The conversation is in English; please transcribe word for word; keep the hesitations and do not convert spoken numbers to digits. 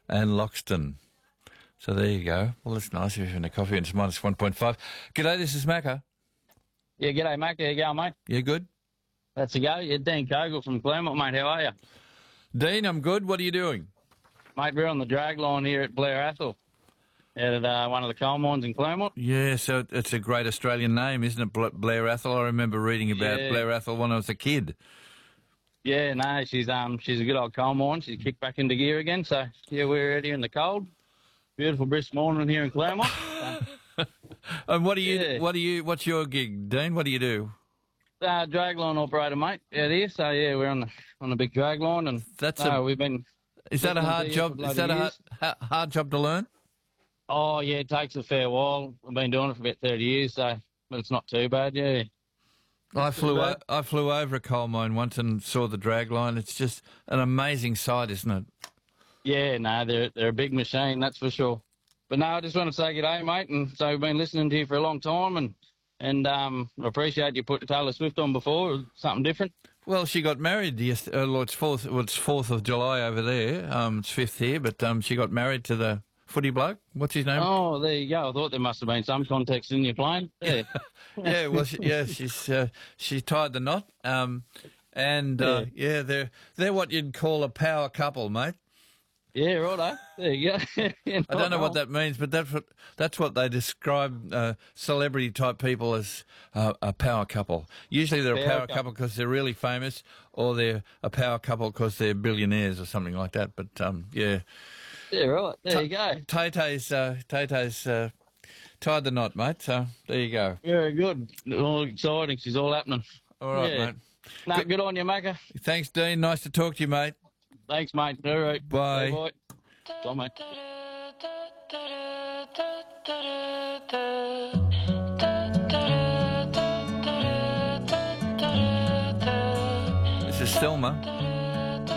and Loxton. So there you go. Well, it's nice if you're having a coffee and it's minus one point five. G'day, this is Macca. Yeah, g'day, Mac. How you going, mate? You good? That's a go. Yeah, Dean Kogel from Claremont, mate. How are you? Dean, I'm good. What are you doing? Mate, we're on the drag line here at Blair Athol, out at uh, one of the coal mines in Claremont. Yeah, so it's a great Australian name, isn't it, Bla- Blair Athol? I remember reading about Yeah. Blair Athol when I was a kid. Yeah, no, she's um she's a good old coal mine. She's kicked back into gear again. So, yeah, we're out here in the cold. Beautiful brisk morning here in Claremont. So, And what do you, Yeah. what do you, what's your gig, Dean? What do you do? uh, drag line operator, mate, out here. So, yeah, we're on the on the big drag line. And That's no, a, we've been... is that a listening hard to you job? for Is that a bloody hard, years. ha- hard job to learn? Oh, yeah, it takes a fair while. I've been doing it for about thirty years, so... But it's not too bad, yeah. I flew o- bad. I flew over a coal mine once and saw the drag line. It's just an amazing sight, isn't it? Yeah, no, they're they're a big machine, that's for sure. But no, I just want to say good day, mate. And so we've been listening to you for a long time, and and um, I appreciate you put Taylor Swift on before. It was something different. Well, she got married yesterday. Uh, well, it's fourth. Well, it's fourth of July over there. Um, it's fifth here, but um, she got married to the footy bloke. What's his name? Oh, there you go. I thought there must have been some context in your plane. Yeah, Yeah, well, she, yeah, she's uh, she tied the knot. Um, and uh, yeah, they're they're what you'd call a power couple, mate. yeah, righto. There you go. I don't know what that means, but that's what that's what they describe uh, celebrity type people as uh, a power couple. Usually they're a Power power couple because they're really famous, or they're a power couple because they're billionaires or something like that. But um, yeah, Yeah, right. There you go. Tay-Tay's uh, Tay-Tay's uh, tied the knot, mate. So there you go. Very good. All exciting. She's all happening. All right, Yeah. mate. No, Good- good on you, Macca. Thanks, Dean. Nice to talk to you, mate. Thanks, mate. All right. Bye. Bye. Bye, mate. This is Selma.